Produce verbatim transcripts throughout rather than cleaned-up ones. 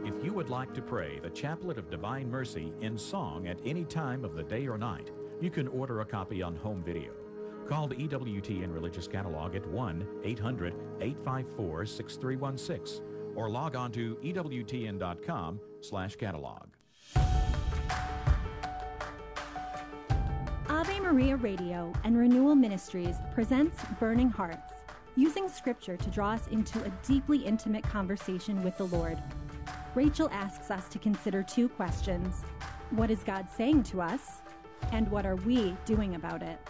If you would like to pray the Chaplet of Divine Mercy in song at any time of the day or night, you can order a copy on home video. Call the E W T N Religious Catalog at one eight hundred eight five four six three one six or log on to ewtn.com slash catalog. Ave Maria Radio and Renewal Ministries presents Burning Hearts, using Scripture to draw us into a deeply intimate conversation with the Lord. Rachel asks us to consider two questions. What is God saying to us? And what are we doing about it?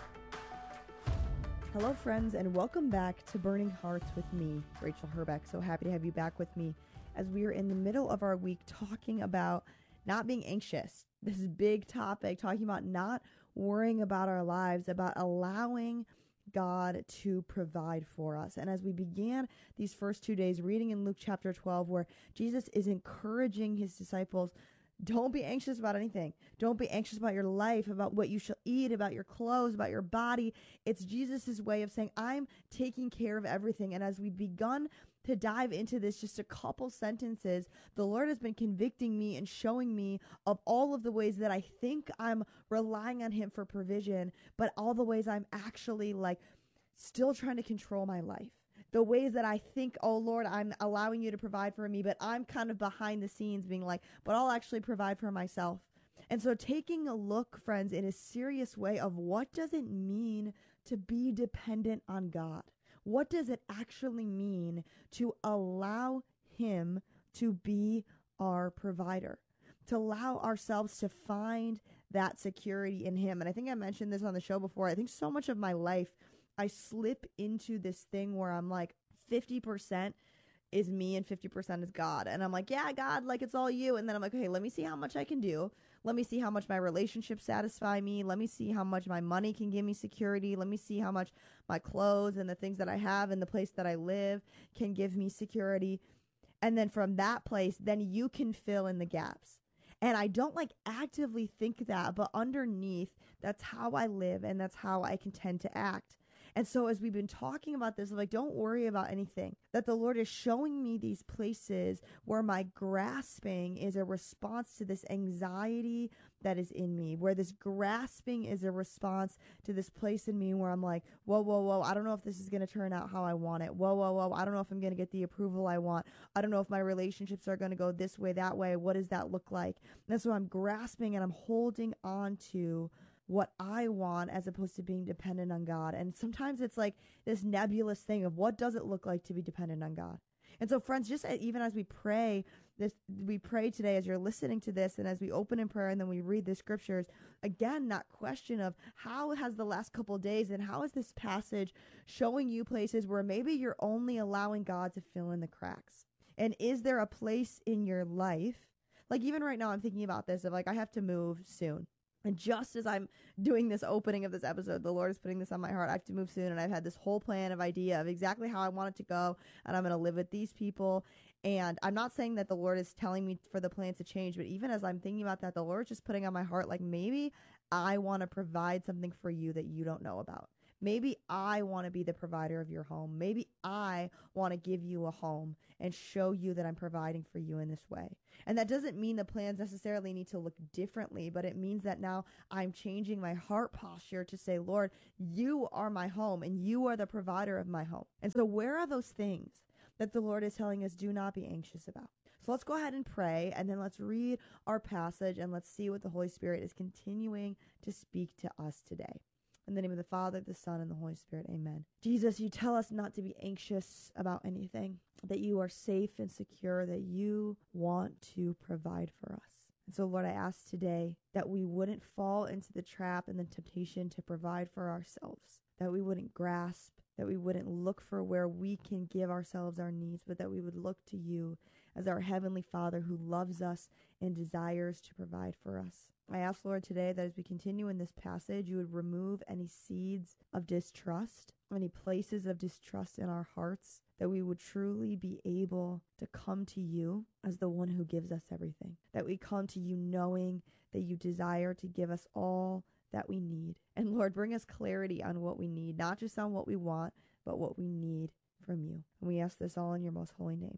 Hello, friends, and welcome back to Burning Hearts with me, Rachel Herbeck. So happy to have you back with me as we are in the middle of our week talking about not being anxious. This is a big topic, talking about not worrying about our lives, about allowing God to provide for us. And as we began these first two days reading in Luke chapter twelve, where Jesus is encouraging his disciples, don't be anxious about anything. Don't be anxious about your life, about what you shall eat, about your clothes, about your body. It's Jesus's way of saying, I'm taking care of everything. And as we've begun to dive into this, just a couple sentences, the Lord has been convicting me and showing me of all of the ways that I think I'm relying on him for provision, but all the ways I'm actually like still trying to control my life. The ways that I think, oh Lord, I'm allowing you to provide for me, but I'm kind of behind the scenes being like, but I'll actually provide for myself. And so taking a look, friends, in a serious way of what does it mean to be dependent on God? What does it actually mean to allow him to be our provider, to allow ourselves to find that security in him? And I think I mentioned this on the show before. I think so much of my life, I slip into this thing where I'm like fifty percent is me and fifty percent is God. And I'm like, yeah, God, like it's all you. And then I'm like, okay, let me see how much I can do. Let me see how much my relationships satisfy me. Let me see how much my money can give me security. Let me see how much my clothes and the things that I have and the place that I live can give me security. And then from that place, then you can fill in the gaps. And I don't like actively think that, but underneath, that's how I live and that's how I can tend to act. And so as we've been talking about this, like, don't worry about anything, that the Lord is showing me these places where my grasping is a response to this anxiety that is in me, where this grasping is a response to this place in me where I'm like, whoa, whoa, whoa, I don't know if this is going to turn out how I want it. Whoa, whoa, whoa, I don't know if I'm going to get the approval I want. I don't know if my relationships are going to go this way, that way. What does that look like? And so I'm grasping and I'm holding on to what I want as opposed to being dependent on God. And sometimes it's like this nebulous thing of what does it look like to be dependent on God? And so, friends, just even as we pray, this we pray today as you're listening to this and as we open in prayer and then we read the scriptures, again, that question of how has the last couple of days and how is this passage showing you places where maybe you're only allowing God to fill in the cracks? And is there a place in your life, like even right now I'm thinking about this of like I have to move soon. And just as I'm doing this opening of this episode, the Lord is putting this on my heart. I have to move soon. And I've had this whole plan of idea of exactly how I want it to go. And I'm going to live with these people. And I'm not saying that the Lord is telling me for the plans to change. But even as I'm thinking about that, the Lord is just putting on my heart, like maybe I want to provide something for you that you don't know about. Maybe I want to be the provider of your home. Maybe I want to give you a home and show you that I'm providing for you in this way. And that doesn't mean the plans necessarily need to look differently, but it means that now I'm changing my heart posture to say, Lord, you are my home and you are the provider of my home. And so where are those things that the Lord is telling us do not be anxious about? So let's go ahead and pray, and then let's read our passage and let's see what the Holy Spirit is continuing to speak to us today. In the name of the Father, the Son, and the Holy Spirit, amen. Jesus, you tell us not to be anxious about anything, that you are safe and secure, that you want to provide for us. And so, Lord, I ask today that we wouldn't fall into the trap and the temptation to provide for ourselves, that we wouldn't grasp, that we wouldn't look for where we can give ourselves our needs, but that we would look to you as our Heavenly Father who loves us and desires to provide for us. I ask, Lord, today that as we continue in this passage, you would remove any seeds of distrust, any places of distrust in our hearts, that we would truly be able to come to you as the one who gives us everything, that we come to you knowing that you desire to give us all that we need. And Lord, bring us clarity on what we need, not just on what we want, but what we need from you. And we ask this all in your most holy name.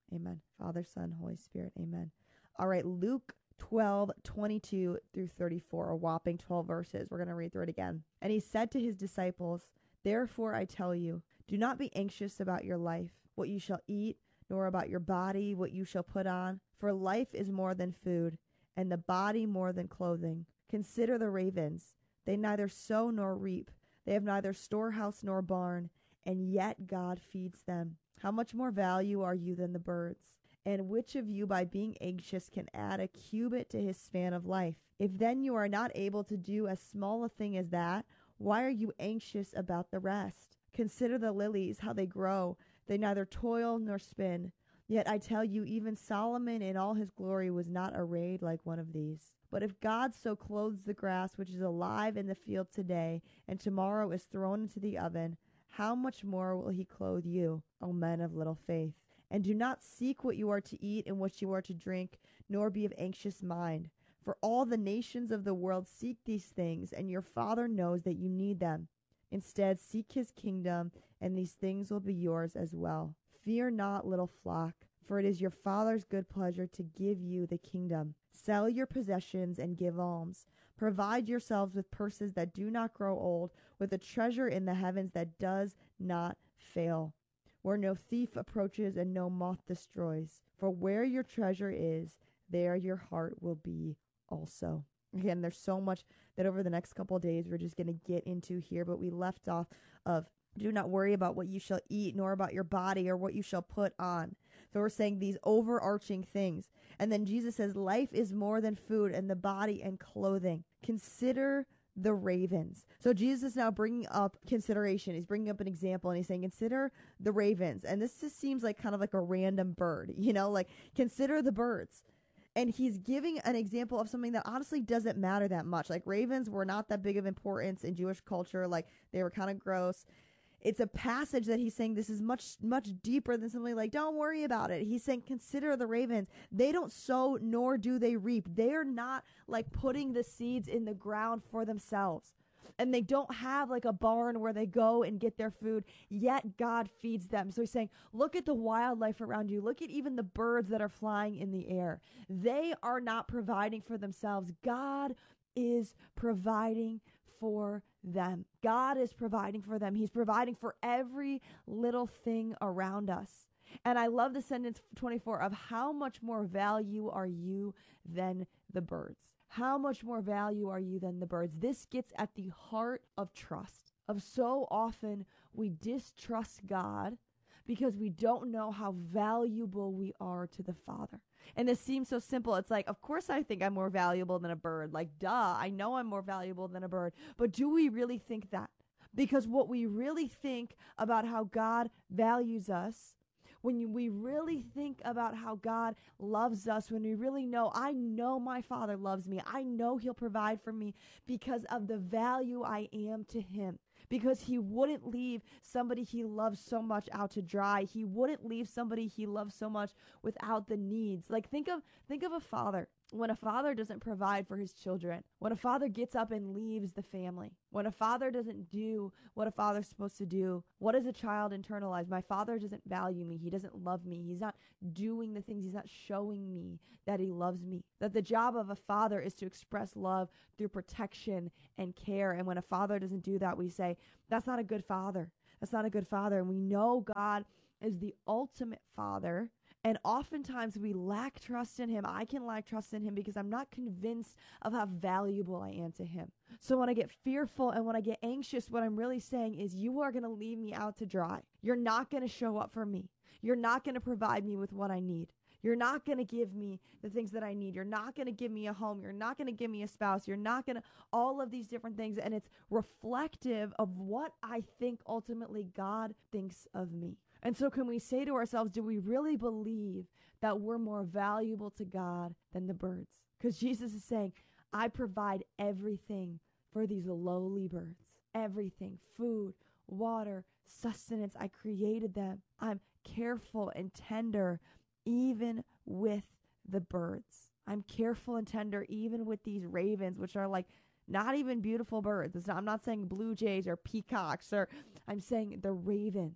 Amen. Father, Son, Holy Spirit. Amen. All right, Luke twelve, twenty-two through thirty-four, a whopping twelve verses. We're going to read through it again. And he said to his disciples, therefore I tell you, do not be anxious about your life, what you shall eat, nor about your body, what you shall put on. For life is more than food, and the body more than clothing. Consider the ravens. They neither sow nor reap. They have neither storehouse nor barn, and yet God feeds them. How much more value are you than the birds? And which of you, by being anxious, can add a cubit to his span of life? If then you are not able to do as small a thing as that, why are you anxious about the rest? Consider the lilies, how they grow. They neither toil nor spin. Yet I tell you, even Solomon in all his glory was not arrayed like one of these. But if God so clothes the grass, which is alive in the field today, and tomorrow is thrown into the oven, how much more will he clothe you, O men of little faith? And do not seek what you are to eat and what you are to drink, nor be of anxious mind. For all the nations of the world seek these things, and your Father knows that you need them. Instead, seek his kingdom, and these things will be yours as well. Fear not, little flock, for it is your Father's good pleasure to give you the kingdom. Sell your possessions and give alms. Provide yourselves with purses that do not grow old, with a treasure in the heavens that does not fail, where no thief approaches and no moth destroys. For where your treasure is, there your heart will be also. Again, there's so much that over the next couple of days we're just going to get into here, but we left off of do not worry about what you shall eat, nor about your body or what you shall put on. So we're saying these overarching things. And then Jesus says, life is more than food, and the body and clothing. Consider the ravens. So Jesus is now bringing up consideration. He's bringing up an example, and he's saying, consider the ravens. And this just seems like kind of like a random bird, you know, like consider the birds. And he's giving an example of something that honestly doesn't matter that much. Like ravens were not that big of importance in Jewish culture. Like they were kind of gross. It's a passage that he's saying this is much, much deeper than something like, don't worry about it. He's saying, consider the ravens. They don't sow nor do they reap. They are not like putting the seeds in the ground for themselves. And they don't have like a barn where they go and get their food, yet God feeds them. So he's saying, look at the wildlife around you. Look at even the birds that are flying in the air. They are not providing for themselves. God is providing for them. God is providing for them. He's providing for every little thing around us. And I love the sentence twenty-four of how much more value are you than the birds? How much more value are you than the birds? This gets at the heart of trust. Of so often we distrust God because we don't know how valuable we are to the Father. And this seems so simple. It's like, of course I think I'm more valuable than a bird. Like, duh, I know I'm more valuable than a bird. But do we really think that? Because what we really think about how God values us, when we really think about how God loves us, when we really know, I know my Father loves me. I know he'll provide for me because of the value I am to him. Because he wouldn't leave somebody he loves so much out to dry. He wouldn't leave somebody he loves so much without the needs. Like think of think of a father. When a father doesn't provide for his children, when a father gets up and leaves the family, when a father doesn't do what a father's supposed to do, what does a child internalize? My father doesn't value me. He doesn't love me. He's not doing the things. He's not showing me that he loves me. That the job of a father is to express love through protection and care. And when a father doesn't do that, we say, that's not a good father. That's not a good father. And we know God is the ultimate father. And oftentimes we lack trust in him. I can lack trust in him because I'm not convinced of how valuable I am to him. So when I get fearful and when I get anxious, what I'm really saying is you are going to leave me out to dry. You're not going to show up for me. You're not going to provide me with what I need. You're not going to give me the things that I need. You're not going to give me a home. You're not going to give me a spouse. You're not going to, all of these different things. And it's reflective of what I think ultimately God thinks of me. And so can we say to ourselves, do we really believe that we're more valuable to God than the birds? Because Jesus is saying, I provide everything for these lowly birds. Everything, food, water, sustenance. I created them. I'm careful and tender even with the birds. I'm careful and tender even with these ravens, which are like not even beautiful birds. It's not, I'm not saying blue jays or peacocks, or I'm saying the ravens.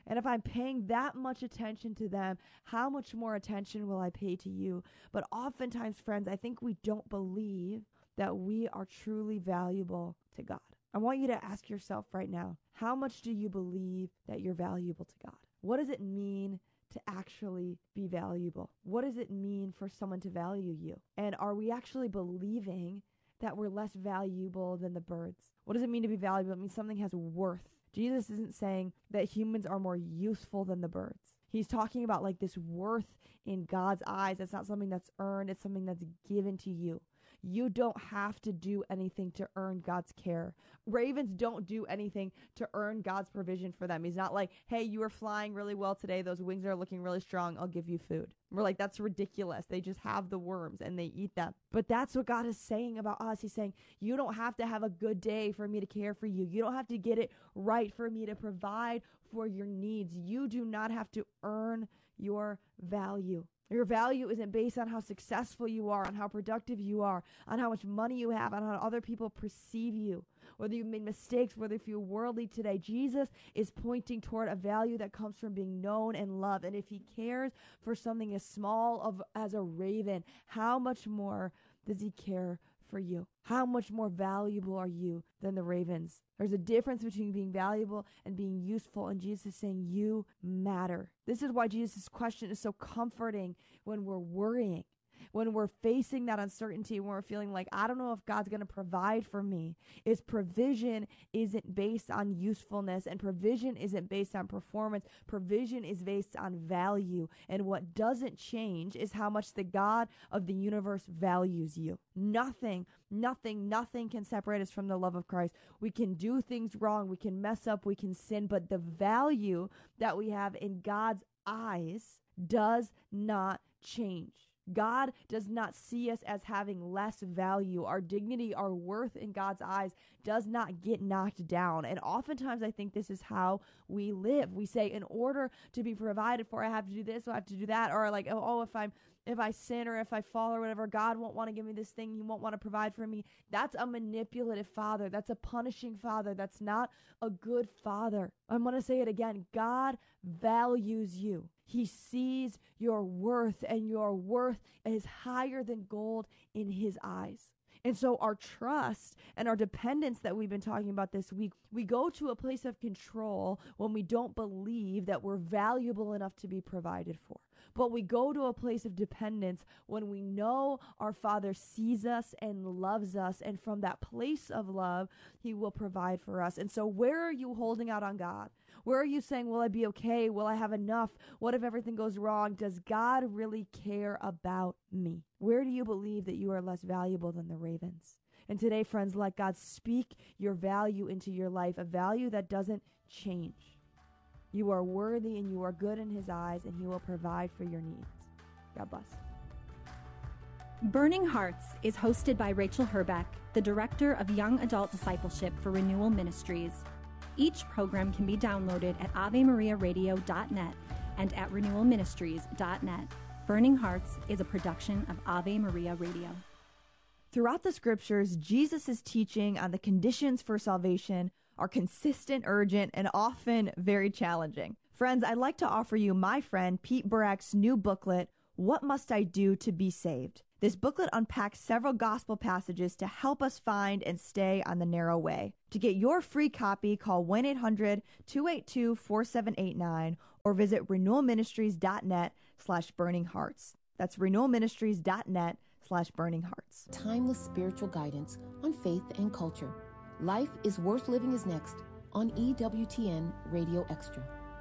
And if I'm paying that much attention to them, how much more attention will I pay to you? But oftentimes, friends, I think we don't believe that we are truly valuable to God. I want you to ask yourself right now, how much do you believe that you're valuable to God? What does it mean to actually be valuable? What does it mean for someone to value you? And are we actually believing that we're less valuable than the birds? What does it mean to be valuable? It means something has worth. Jesus isn't saying that humans are more useful than the birds. He's talking about like this worth in God's eyes. It's not something that's earned. It's something that's given to you. You don't have to do anything to earn God's care. Ravens don't do anything to earn God's provision for them. He's not like, hey, you are flying really well today. Those wings are looking really strong. I'll give you food. We're like, that's ridiculous. They just have the worms and they eat them. But that's what God is saying about us. He's saying, you don't have to have a good day for me to care for you. You don't have to get it right for me to provide for your needs. You do not have to earn your value. Your value isn't based on how successful you are, on how productive you are, on how much money you have, on how other people perceive you, whether you've made mistakes, whether you feel worldly today. Jesus is pointing toward a value that comes from being known and loved. And if he cares for something as small of as a raven, how much more does he care for you? How much more valuable are you than the ravens? There's a difference between being valuable and being useful, and Jesus is saying you matter. This is why Jesus' question is so comforting when we're worrying, when we're facing that uncertainty, when we're feeling like, I don't know if God's going to provide for me. Is provision isn't based on usefulness, and provision isn't based on performance. Provision is based on value. And what doesn't change is how much the God of the universe values you. Nothing, nothing, nothing can separate us from the love of Christ. We can do things wrong. We can mess up. We can sin. But the value that we have in God's eyes does not change. God does not see us as having less value. Our dignity, our worth in God's eyes does not get knocked down. And oftentimes I think this is how we live. We say, in order to be provided for, I have to do this, or I have to do that. Or like, oh, if I'm if I sin or if I fall or whatever, God won't want to give me this thing. He won't want to provide for me. That's a manipulative father. That's a punishing father. That's not a good father. I'm going to say it again. God values you. He sees your worth, and your worth is higher than gold in his eyes. And so our trust and our dependence that we've been talking about this week, we go to a place of control when we don't believe that we're valuable enough to be provided for. But we go to a place of dependence when we know our Father sees us and loves us. And from that place of love, he will provide for us. And so where are you holding out on God? Where are you saying, will I be okay? Will I have enough? What if everything goes wrong? Does God really care about me? Where do you believe that you are less valuable than the ravens? And today, friends, let God speak your value into your life, a value that doesn't change. You are worthy and you are good in his eyes, and he will provide for your needs. God bless. Burning Hearts is hosted by Rachel Herbeck, the Director of Young Adult Discipleship for Renewal Ministries. Each program can be downloaded at ave maria radio dot net and at renewal ministries dot net. Burning Hearts is a production of Ave Maria Radio. Throughout the scriptures, Jesus' teaching on the conditions for salvation are consistent, urgent, and often very challenging. Friends, I'd like to offer you my friend Pete Burack's new booklet, What Must I Do to Be Saved? This booklet unpacks several gospel passages to help us find and stay on the narrow way. To get your free copy, call one eight hundred two eight two four seven eight nine or visit renewal ministries dot net slash burning hearts. That's renewal ministries dot net slash burning hearts. Timeless spiritual guidance on faith and culture. Life is Worth Living is next on E W T N Radio Extra.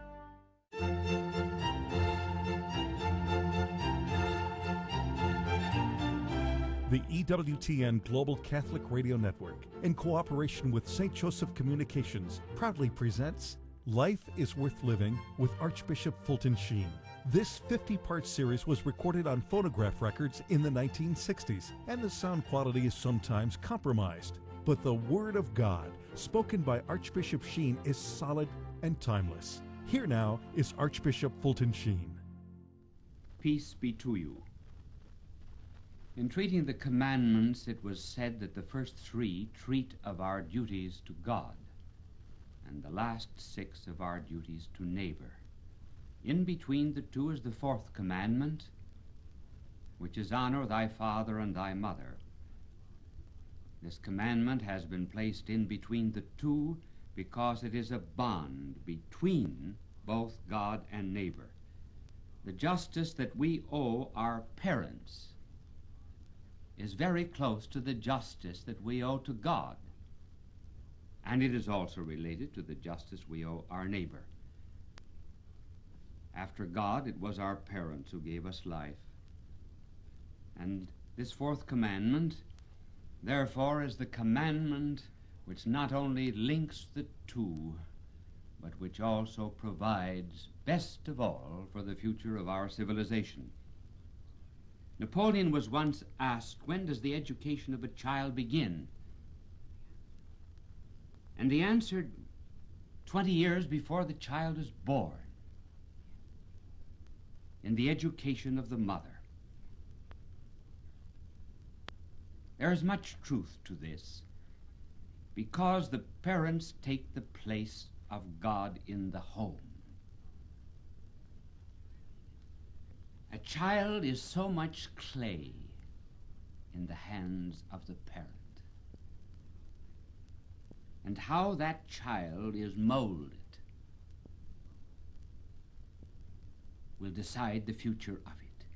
The E W T N Global Catholic Radio Network, in cooperation with Saint Joseph Communications, proudly presents Life is Worth Living with Archbishop Fulton Sheen. This fifty-part series was recorded on phonograph records in the nineteen sixties, and the sound quality is sometimes compromised. But the Word of God, spoken by Archbishop Sheen, is solid and timeless. Here now is Archbishop Fulton Sheen. Peace be to you. In treating the commandments, it was said that the first three treat of our duties to God. and the last six of our duties to neighbor. In between the two is the fourth commandment, which is honor thy father and thy mother. This commandment has been placed in between the two because it is a bond between both God and neighbor. The justice that we owe our parents is very close to the justice that we owe to God. And it is also related to the justice we owe our neighbor. After God, it was our parents who gave us life. And this fourth commandment, therefore, is the commandment which not only links the two, but which also provides, best of all, for the future of our civilization. Napoleon was once asked, when does the education of a child begin? And he answered, twenty years before the child is born, in the education of the mother. There is much truth to this, because the parents take the place of God in the home. A child is so much clay in the hands of the parent. And how that child is molded will decide the future of it.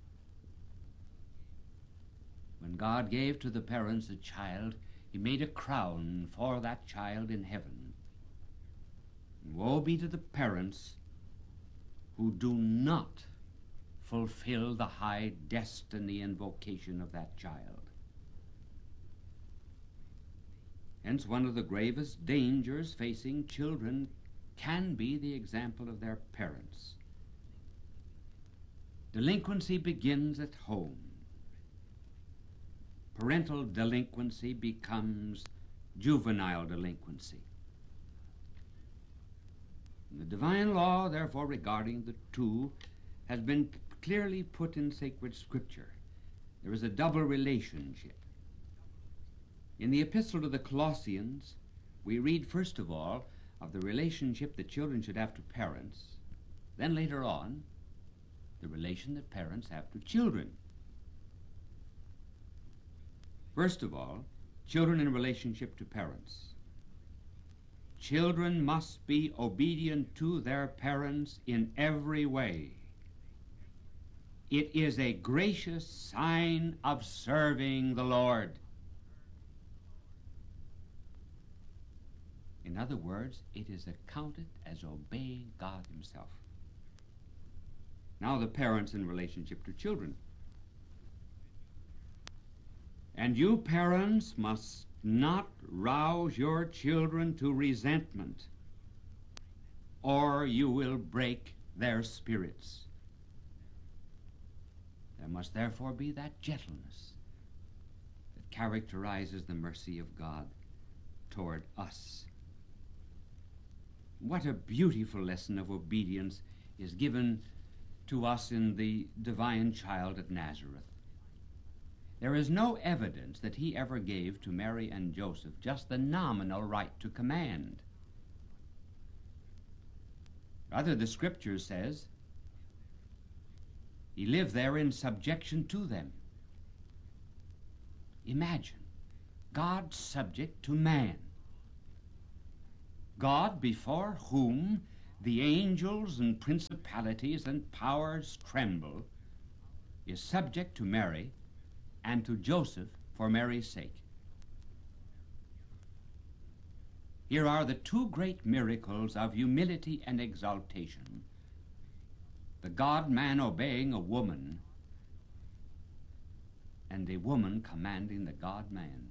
When God gave to the parents a child, he made a crown for that child in heaven. And woe be to the parents who do not fulfill the high destiny and vocation of that child. Hence, one of the gravest dangers facing children can be the example of their parents. Delinquency begins at home. Parental delinquency becomes juvenile delinquency. And the divine law, therefore, regarding the two has been clearly put in sacred scripture. There is a double relationship. In the epistle to the Colossians, we read first of all of the relationship that children should have to parents, then later on, the relation that parents have to children. First of all, children in relationship to parents. Children must be obedient to their parents in every way. It is a gracious sign of serving the Lord. In other words, it is accounted as obeying God himself. Now the parents in relationship to children. And you parents must not rouse your children to resentment, or you will break their spirits. There must therefore be that gentleness that characterizes the mercy of God toward us. What a beautiful lesson of obedience is given to us in the divine child at Nazareth. There is no evidence that he ever gave to Mary and Joseph just the nominal right to command. Rather, the scripture says he lived there in subjection to them. Imagine God subject to man. God before whom the angels and principalities and powers tremble is subject to Mary and to Joseph for Mary's sake. Here are the two great miracles of humility and exaltation. The God-man obeying a woman, and the woman commanding the God-man.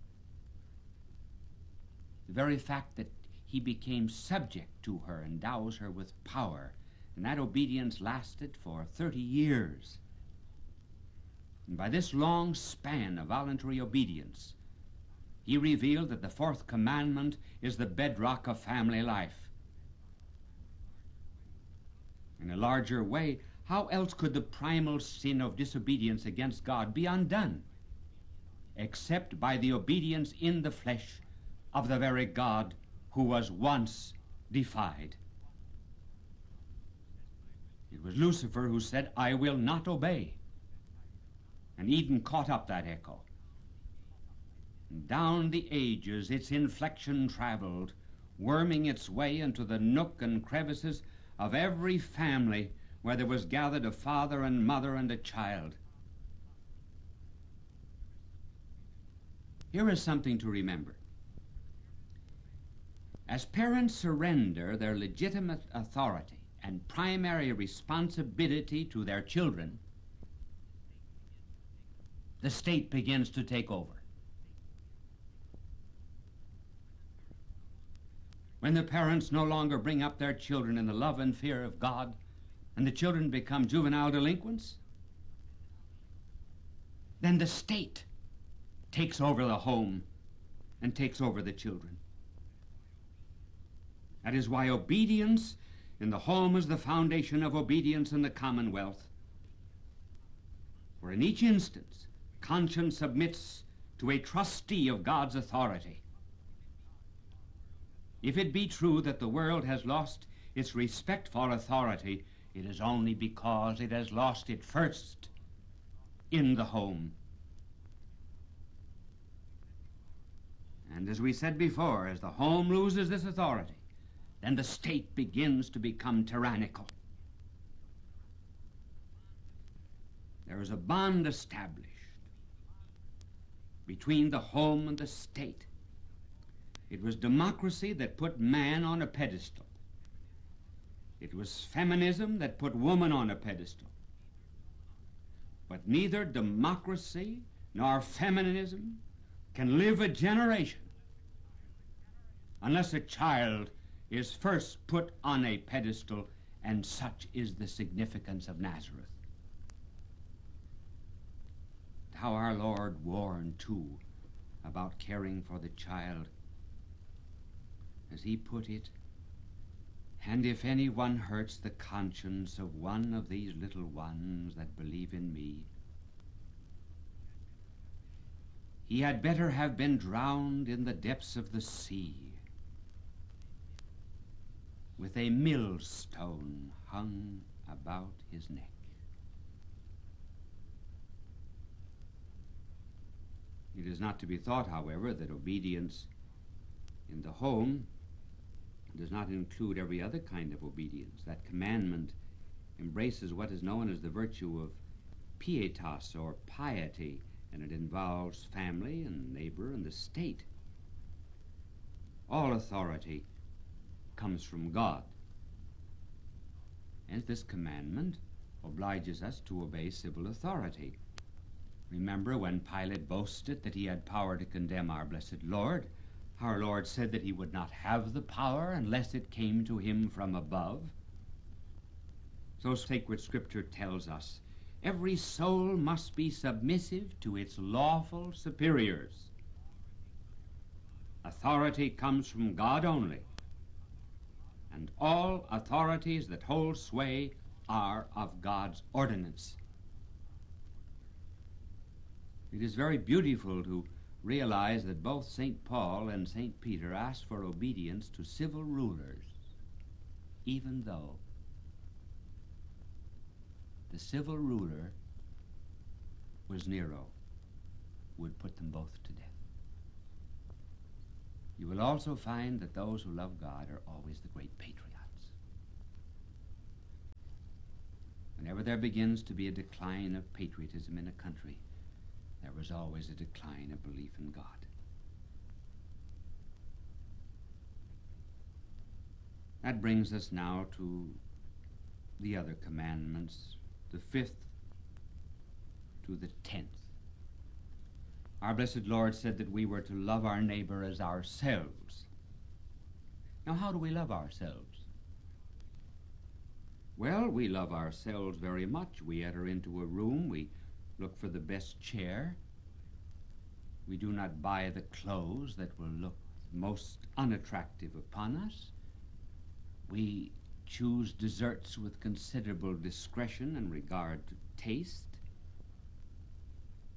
The very fact that he became subject to her endows her with power, and that obedience lasted for thirty years. And by this long span of voluntary obedience, he revealed that the fourth commandment is the bedrock of family life. In a larger way, how else could the primal sin of disobedience against God be undone, except by the obedience in the flesh of the very God who was once defied. It was Lucifer who said, I will not obey. And Eden caught up that echo. And down the ages its inflection traveled, worming its way into the nook and crevices of every family where there was gathered a father and mother and a child. Here is something to remember. As parents surrender their legitimate authority and primary responsibility to their children, the state begins to take over. When the parents no longer bring up their children in the love and fear of God, and the children become juvenile delinquents, then the state takes over the home and takes over the children. That is why obedience in the home is the foundation of obedience in the commonwealth. For in each instance, conscience submits to a trustee of God's authority. If it be true that the world has lost its respect for authority, it is only because it has lost it first in the home. And as we said before, as the home loses this authority, then the state begins to become tyrannical. There is a bond established between the home and the state. It was democracy that put man on a pedestal. It was feminism that put woman on a pedestal. But neither democracy nor feminism can live a generation unless a child is first put on a pedestal, and such is the significance of Nazareth. How our Lord warned, too, about caring for the child. As he put it, and if anyone hurts the conscience of one of these little ones that believe in me, he had better have been drowned in the depths of the sea, with a millstone hung about his neck. It is not to be thought, however, that obedience in the home does not include every other kind of obedience. That commandment embraces what is known as the virtue of pietas, or piety, and it involves family and neighbor and the state. All authority comes from God. And this commandment obliges us to obey civil authority. Remember when Pilate boasted that he had power to condemn our blessed Lord? Our Lord said that he would not have the power unless it came to him from above. So sacred scripture tells us every soul must be submissive to its lawful superiors. Authority comes from God only, and all authorities that hold sway are of God's ordinance. It is very beautiful to realize that both Saint Paul and Saint Peter asked for obedience to civil rulers, even though the civil ruler was Nero, who would put them both to death. You will also find that those who love God are always the great patriots. Whenever there begins to be a decline of patriotism in a country, there was always a decline of belief in God. That brings us now to the other commandments, the fifth to the tenth. Our blessed Lord said that we were to love our neighbor as ourselves. Now, how do we love ourselves? Well, we love ourselves very much. We enter into a room, we look for the best chair. We do not buy the clothes that will look most unattractive upon us. We choose desserts with considerable discretion in regard to taste.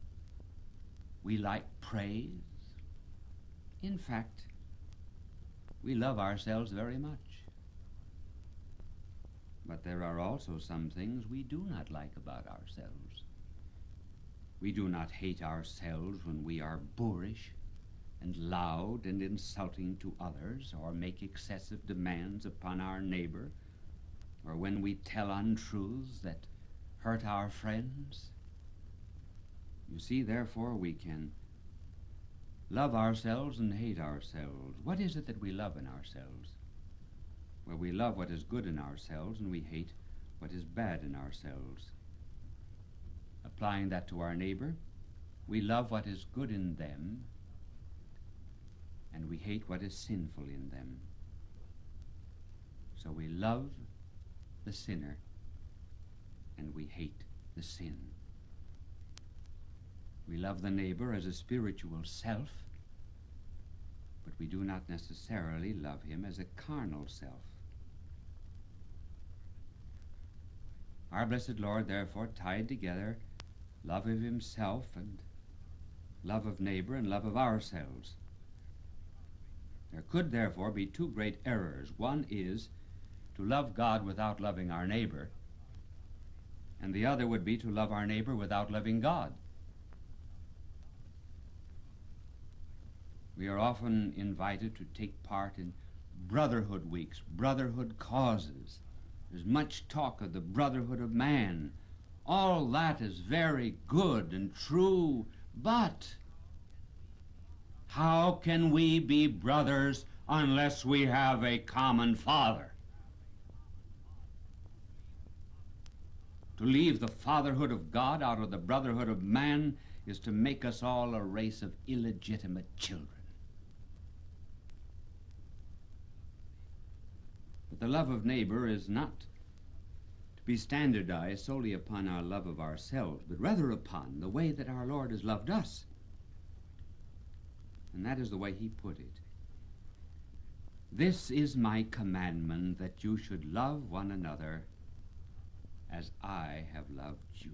We like praise. In fact, We love ourselves very much. But there are also some things we do not like about ourselves. We do not hate ourselves when we are boorish and loud and insulting to others, or make excessive demands upon our neighbor, or when we tell untruths that hurt our friends. You see, therefore, we can love ourselves and hate ourselves. What is it that we love in ourselves? Well, we love what is good in ourselves, and we hate what is bad in ourselves. Applying that to our neighbor, we love what is good in them, and we hate what is sinful in them. So we love the sinner, and we hate the sin. We love the neighbor as a spiritual self, but we do not necessarily love him as a carnal self. Our blessed Lord, therefore, tied together love of himself and love of neighbor and love of ourselves. There could, therefore, be two great errors. One is to love God without loving our neighbor, and the other would be to love our neighbor without loving God. We are often invited to take part in brotherhood weeks, brotherhood causes. There's much talk of the brotherhood of man. All that is very good and true, but how can we be brothers unless we have a common father? To leave the fatherhood of God out of the brotherhood of man is to make us all a race of illegitimate children. But the love of neighbor is not to be standardized solely upon our love of ourselves, but rather upon the way that our Lord has loved us. And that is the way he put it. This is my commandment, that you should love one another as I have loved you.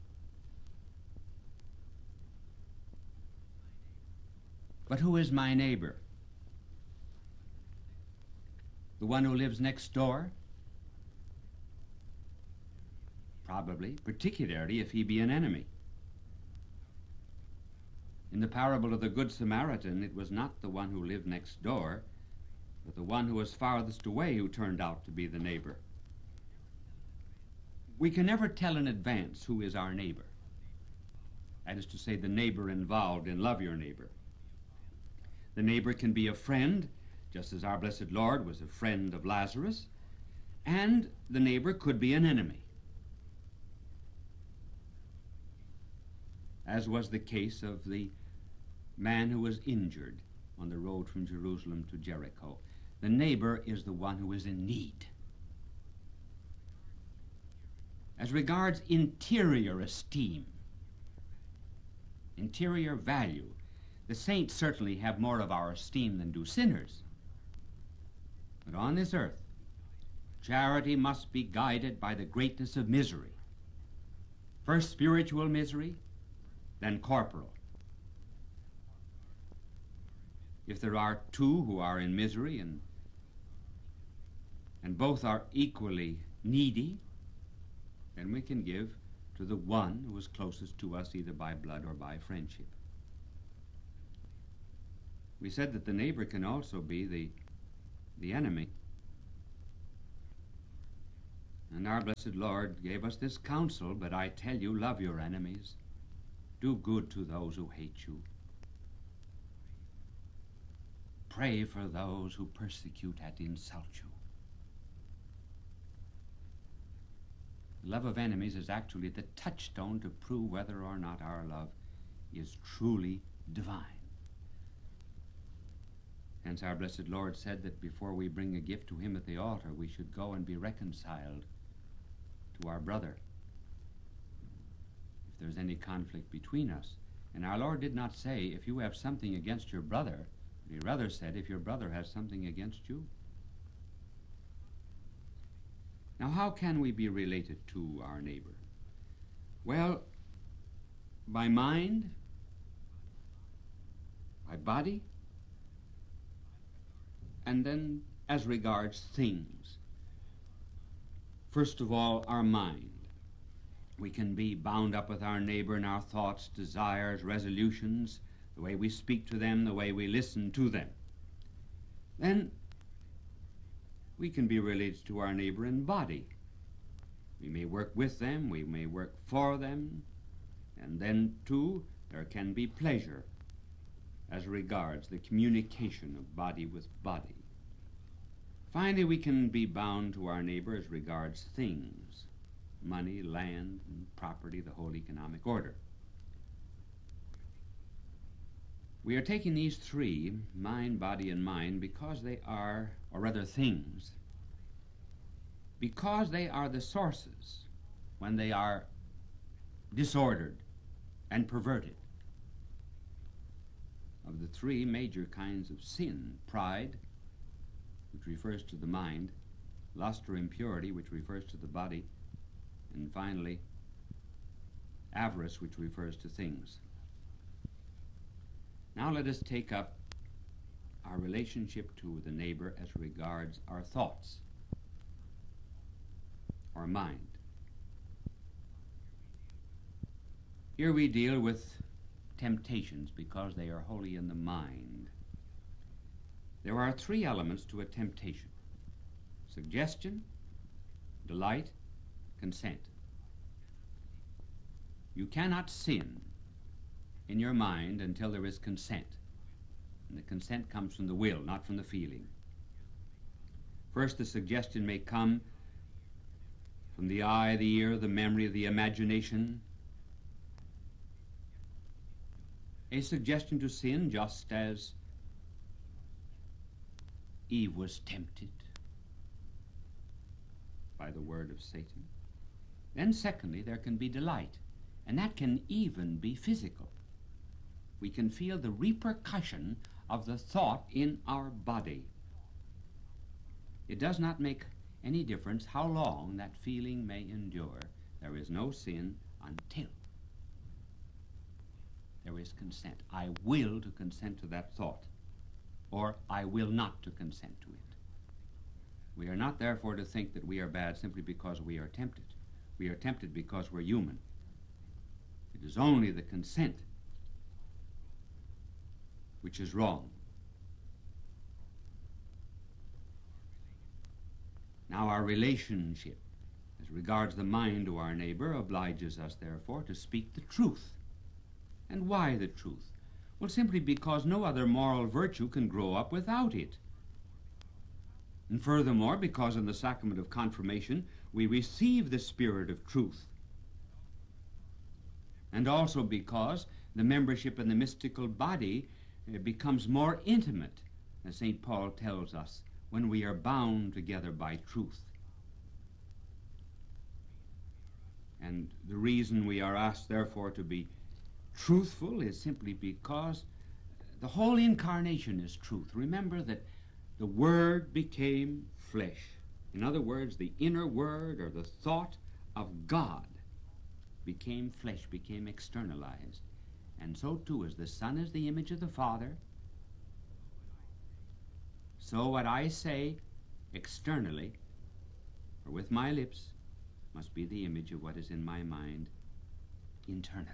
But who is my neighbor? The one who lives next door? Probably, particularly if he be an enemy. In the parable of the Good Samaritan, it was not the one who lived next door, but the one who was farthest away who turned out to be the neighbor. We can never tell in advance who is our neighbor. That is to say, the neighbor involved in love your neighbor. The neighbor can be a friend, just as our blessed Lord was a friend of Lazarus, and the neighbor could be an enemy, as was the case of the man who was injured on the road from Jerusalem to Jericho. The neighbor is the one who is in need. As regards interior esteem, interior value, the saints certainly have more of our esteem than do sinners. But on this earth, charity must be guided by the greatness of misery. First spiritual misery, then corporal. If there are two who are in misery and, and both are equally needy, then we can give to the one who is closest to us either by blood or by friendship. We said that the neighbor can also be the, the enemy. And our blessed Lord gave us this counsel, but I tell you, love your enemies. Do good to those who hate you. Pray for those who persecute and insult you. Love of enemies is actually the touchstone to prove whether or not our love is truly divine. Hence our blessed Lord said that before we bring a gift to him at the altar, we should go and be reconciled to our brother, if there's any conflict between us. And our Lord did not say, if you have something against your brother, but he rather said, if your brother has something against you. Now, how can we be related to our neighbor? Well, by mind, by body, and then as regards things. First of all, our mind. We can be bound up with our neighbor in our thoughts, desires, resolutions, the way we speak to them, the way we listen to them. Then we can be related to our neighbor in body. We may work with them, we may work for them, and then, too, there can be pleasure as regards the communication of body with body. Finally, we can be bound to our neighbor as regards things, money, land, and property, the whole economic order. We are taking these three, mind, body, and mind, because they are, or rather things, because they are the sources when they are disordered and perverted of the three major kinds of sin: pride, which refers to the mind; lust or impurity, which refers to the body; and finally, avarice, which refers to things. Now let us take up our relationship to the neighbor as regards our thoughts, our mind. Here we deal with temptations because they are wholly in the mind. There are three elements to a temptation: suggestion, delight, consent. You cannot sin in your mind until there is consent. And the consent comes from the will, not from the feeling. First, the suggestion may come from the eye, the ear, the memory, the imagination. A suggestion to sin, just as Eve was tempted by the word of Satan. Then secondly, there can be delight, and that can even be physical. We can feel the repercussion of the thought in our body. It does not make any difference how long that feeling may endure. There is no sin until there is consent. I will to consent to that thought, or I will not to consent to it. We are not therefore to think that we are bad simply because we are tempted. We are tempted because we're human. It is only the consent which is wrong. Now, our relationship as regards the mind to our neighbor obliges us, therefore, to speak the truth. And why the truth? Well, simply because no other moral virtue can grow up without it. And furthermore, because in the sacrament of confirmation we receive the spirit of truth. And also because the membership in the mystical body uh, becomes more intimate, as Saint Paul tells us, when we are bound together by truth. And the reason we are asked, therefore, to be truthful is simply because the whole incarnation is truth. Remember that the Word became flesh. In other words, the inner word or the thought of God became flesh, became externalized. And so too, as the Son is the image of the Father, so what I say externally, or with my lips, must be the image of what is in my mind internally.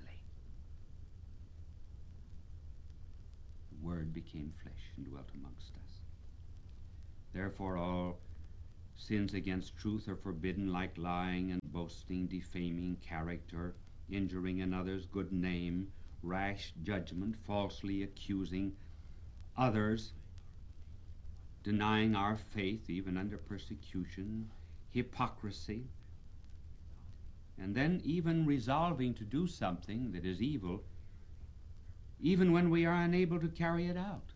The Word became flesh and dwelt amongst us. Therefore all sins against truth are forbidden, like lying and boasting, defaming character, injuring another's good name, rash judgment, falsely accusing others, denying our faith even under persecution, hypocrisy, and then even resolving to do something that is evil even when we are unable to carry it out.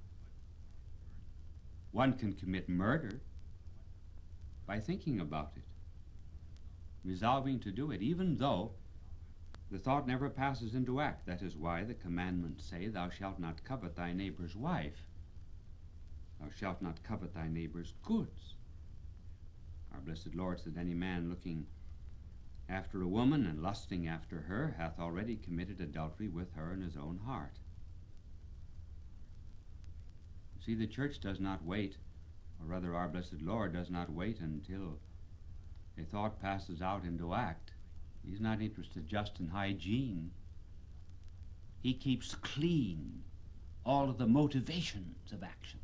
One can commit murder by thinking about it, resolving to do it, even though the thought never passes into act. That is why the commandments say, "Thou shalt not covet thy neighbor's wife. Thou shalt not covet thy neighbor's goods." Our blessed Lord said, "Any man looking after a woman and lusting after her hath already committed adultery with her in his own heart." See, the church does not wait or rather our blessed Lord does not wait until a thought passes out into act. He's not interested just in hygiene. He keeps clean all of the motivations of action.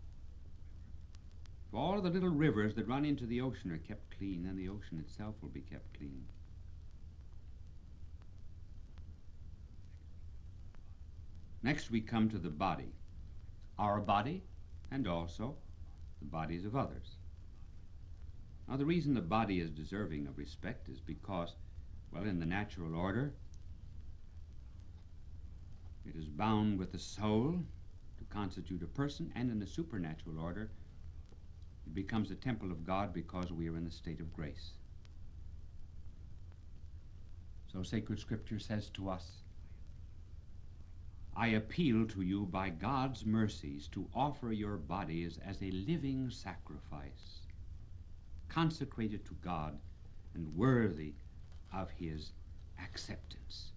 If all of the little rivers that run into the ocean are kept clean, then the ocean itself will be kept clean. Next we come to the body, our body and also the bodies of others. Now the reason the body is deserving of respect is because, well, in the natural order, it is bound with the soul to constitute a person, and in the supernatural order, it becomes a temple of God because we are in the state of grace. So sacred scripture says to us, I appeal to you by God's mercies to offer your bodies as a living sacrifice, consecrated to God and worthy of his acceptance.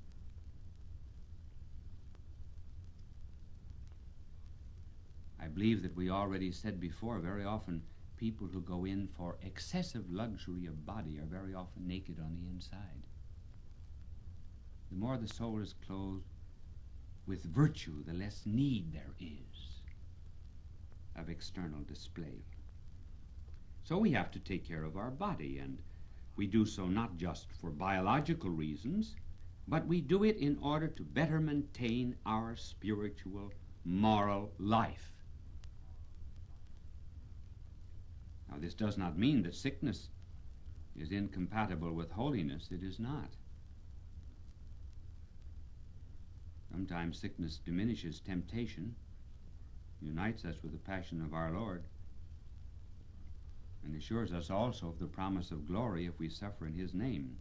I believe that we already said before, very often people who go in for excessive luxury of body are very often naked on the inside. The more the soul is clothed with virtue, the less need there is of external display. So we have to take care of our body, and we do so not just for biological reasons, but we do it in order to better maintain our spiritual, moral life. Now, this does not mean that sickness is incompatible with holiness. It is not. Sometimes sickness diminishes temptation, unites us with the passion of our Lord, and assures us also of the promise of glory if we suffer in his name.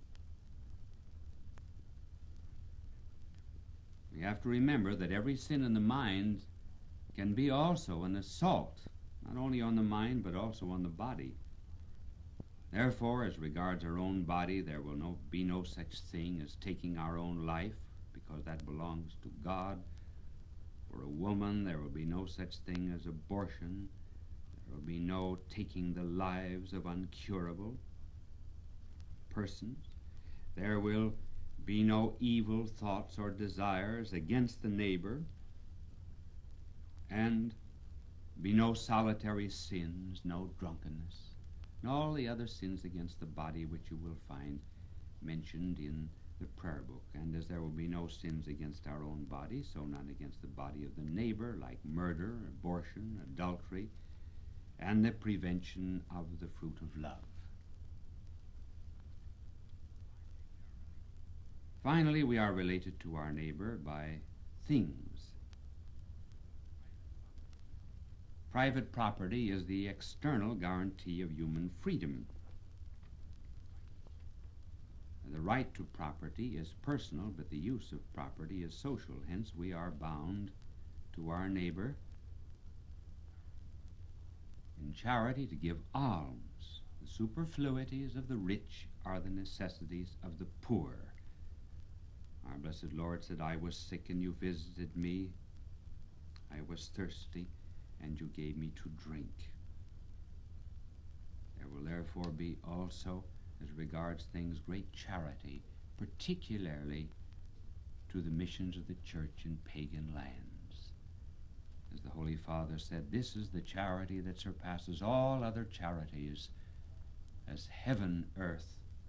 We have to remember that every sin in the mind can be also an assault, not only on the mind, but also on the body. Therefore, as regards our own body, there will no, be no such thing as taking our own life, because that belongs to God. For a woman, there will be no such thing as abortion. There will be no taking the lives of uncurable persons. There will be no evil thoughts or desires against the neighbor, and be no solitary sins, no drunkenness, and all the other sins against the body which you will find mentioned in the prayer book. And as there will be no sins against our own body, so none against the body of the neighbor, like murder, abortion, adultery, and the prevention of the fruit of love. Finally, we are related to our neighbor by things. Private property is the external guarantee of human freedom. The right to property is personal, but the use of property is social. Hence, we are bound to our neighbor in charity to give alms. The superfluities of the rich are the necessities of the poor. Our blessed Lord said, I was sick and you visited me. I was thirsty and you gave me to drink. There will therefore be also, as regards things, great charity, particularly to the missions of the church in pagan lands. As the Holy Father said, this is the charity that surpasses all other charities, as heaven, earth,